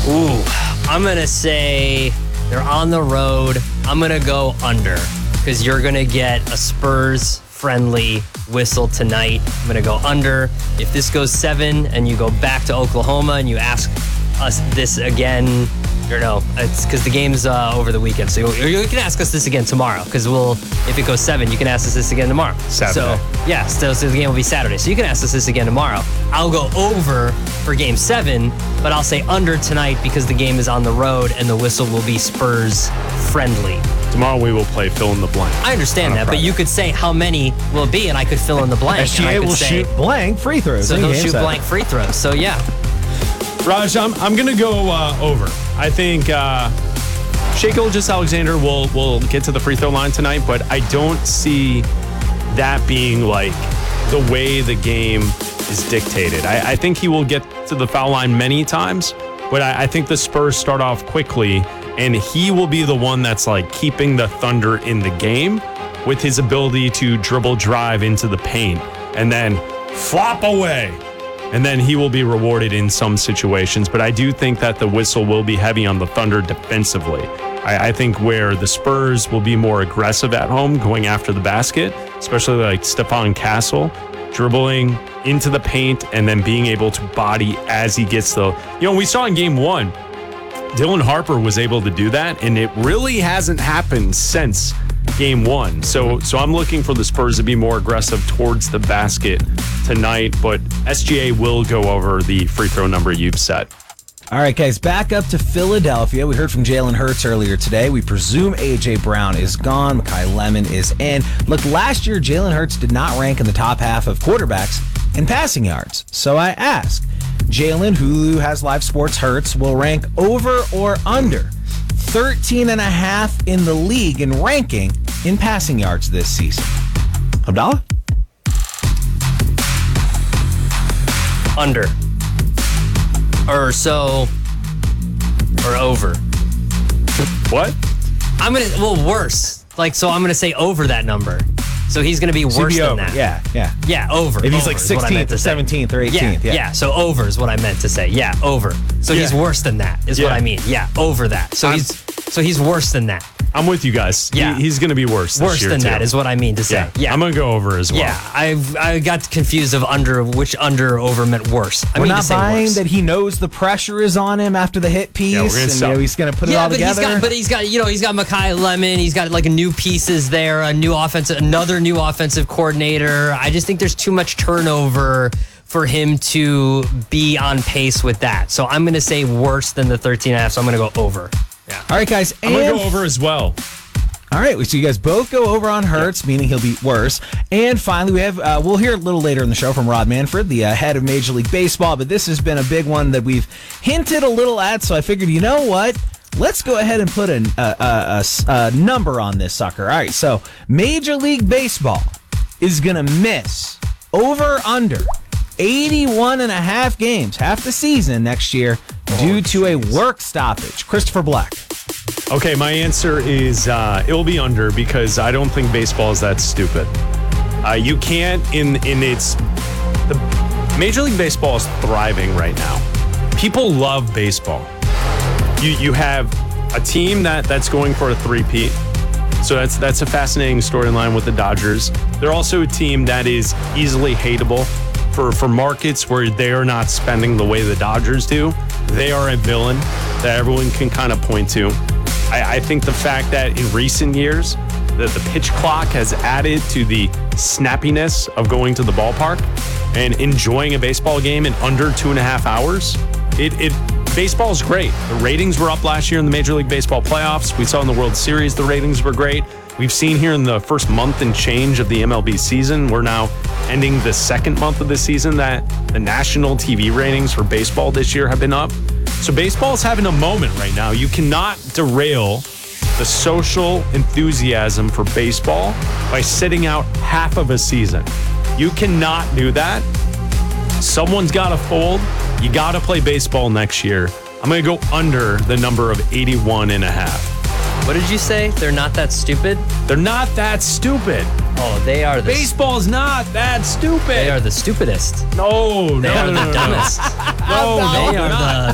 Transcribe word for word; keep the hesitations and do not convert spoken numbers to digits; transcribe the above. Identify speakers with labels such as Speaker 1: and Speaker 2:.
Speaker 1: Ooh, I'm going to say they're on the road. I'm going to go under because you're going to get a Spurs-friendly whistle tonight. I'm going to go under. If this goes seven and you go back to Oklahoma and you ask us this again, or no, it's because the game's uh, over the weekend. So you, you can ask us this again tomorrow because we'll, if it goes seven, you can ask us this again tomorrow.
Speaker 2: Saturday.
Speaker 1: So, yeah, so, so the game will be Saturday. So you can ask us this again tomorrow. I'll go over for game seven, but I'll say under tonight because the game is on the road and the whistle will be Spurs friendly.
Speaker 2: Tomorrow we will play fill in the blank.
Speaker 1: I understand that,
Speaker 2: Friday.
Speaker 1: but you could say how many will it be and I could fill in the blank.
Speaker 3: S G
Speaker 1: and I
Speaker 3: A
Speaker 1: could
Speaker 3: will
Speaker 1: say,
Speaker 3: shoot blank free throws.
Speaker 1: So
Speaker 3: in
Speaker 1: he'll
Speaker 3: game
Speaker 1: shoot
Speaker 3: seven.
Speaker 1: blank free throws. So yeah.
Speaker 2: Raj, I'm, I'm going to go uh, over. I think uh, Shai Gilgeous-Alexander will, will get to the free throw line tonight, but I don't see that being like the way the game is dictated. I, I think he will get to the foul line many times, but I, I think the Spurs start off quickly, and he will be the one that's like keeping the Thunder in the game with his ability to dribble drive into the paint and then flop away. And then he will be rewarded in some situations. But I do think that the whistle will be heavy on the Thunder defensively. I, I think where the Spurs will be more aggressive at home, going after the basket, especially like Stephon Castle, dribbling into the paint and then being able to body as he gets the... You know, we saw in game one, Dylan Harper was able to do that, and it really hasn't happened since game one. So so I'm looking for the Spurs to be more aggressive towards the basket tonight, but S G A will go over the free throw number you've set.
Speaker 3: All right, guys, back up to Philadelphia. We heard from Jalen Hurts earlier today. We presume A J. Brown is gone. Makai Lemon is in. Look, last year, Jalen Hurts did not rank in the top half of quarterbacks in passing yards. So I ask, Jalen, Hulu has live sports, Hurts will rank over or under thirteen and a half in the league in ranking in passing yards this season. Abdallah?
Speaker 1: Under. Or so, or over.
Speaker 2: What?
Speaker 1: I'm going to, well, worse. Like, so I'm going to say over that number. So he's going to be
Speaker 3: So
Speaker 1: worse
Speaker 3: be
Speaker 1: than
Speaker 3: over.
Speaker 1: that.
Speaker 3: Yeah, yeah.
Speaker 1: Yeah, over.
Speaker 3: If he's
Speaker 1: over
Speaker 3: like
Speaker 1: is what I meant
Speaker 3: sixteenth
Speaker 1: to
Speaker 3: or
Speaker 1: say.
Speaker 3: seventeenth or eighteenth.
Speaker 1: Yeah,
Speaker 3: Yeah,
Speaker 1: yeah, so over is what I meant to say. Yeah, over. So he's
Speaker 2: Yeah.
Speaker 1: worse than that is what
Speaker 2: Yeah.
Speaker 1: I mean. Yeah, over that. So
Speaker 2: I'm-
Speaker 1: he's so he's worse than that.
Speaker 2: I'm with you guys.
Speaker 1: Yeah.
Speaker 2: He, he's going to be worse this
Speaker 1: Worse
Speaker 2: year,
Speaker 1: than
Speaker 2: too.
Speaker 1: that is what I mean to say.
Speaker 2: Yeah,
Speaker 1: Yeah.
Speaker 2: I'm going to go over as well.
Speaker 1: Yeah, I've I got confused of under which under or over meant worse. I
Speaker 3: We're
Speaker 1: mean to
Speaker 3: not
Speaker 1: say
Speaker 3: buying
Speaker 1: worse.
Speaker 3: that he knows the pressure is on him after the hit piece,
Speaker 2: Yeah, we're gonna
Speaker 3: and
Speaker 2: stop.
Speaker 3: you know, he's going to put it
Speaker 1: yeah,
Speaker 3: all
Speaker 1: but
Speaker 3: together.
Speaker 1: he's got, but he's got, you know, he's got Makai Lemon. He's got like new pieces there, a new offensive, another new offensive coordinator. I just think there's too much turnover for him to be on pace with that. So I'm going to say worse than the thirteen and a half. So I'm going to go over. Yeah.
Speaker 3: All right, guys.
Speaker 2: I'm going
Speaker 3: and-
Speaker 2: to go over as well.
Speaker 3: All right, so you guys both go over on Hurts, meaning he'll be worse. And finally, we have uh, we'll hear a little later in the show from Rod Manfred, the uh, head of Major League Baseball. But this has been a big one that we've hinted a little at. So I figured, you know what? Let's go ahead and put an, uh, a, a, a number on this sucker. All right, so Major League Baseball is going to miss over under eighty-one and a half games, half the season next year, due to a work stoppage. Christopher Black.
Speaker 2: Okay, my answer is uh, it will be under because I don't think baseball is that stupid. Uh, you can't in in its the Major League Baseball is thriving right now. People love baseball. You you have a team that that's going for a three-peat. So that's that's a fascinating storyline with the Dodgers. They're also a team that is easily hateable for for markets where they are not spending the way the Dodgers do. They are a villain that everyone can kind of point to. I, I think the fact that in recent years that the pitch clock has added to the snappiness of going to the ballpark and enjoying a baseball game in under two and a half hours. It, it baseball is great. The ratings were up last year in the Major League Baseball playoffs. We saw in the World Series the ratings were great. We've seen here in the first month and change of the M L B season, we're now ending the second month of the season that the national T V ratings for baseball this year have been up. So baseball is having a moment right now. You cannot derail the social enthusiasm for baseball by sitting out half of a season. You cannot do that. Someone's got to fold. You got to play baseball next year. I'm going to go under the number of eighty-one and a half.
Speaker 1: What did you say? They're not that stupid?
Speaker 2: They're not that stupid.
Speaker 1: Oh, they are the
Speaker 2: Baseball's not that stupid.
Speaker 1: They are the stupidest.
Speaker 2: No,
Speaker 1: They
Speaker 2: no,
Speaker 1: are
Speaker 2: no,
Speaker 1: the
Speaker 2: no, no.
Speaker 1: dumbest.
Speaker 2: No,
Speaker 1: they
Speaker 2: no,
Speaker 1: are
Speaker 2: not.
Speaker 1: the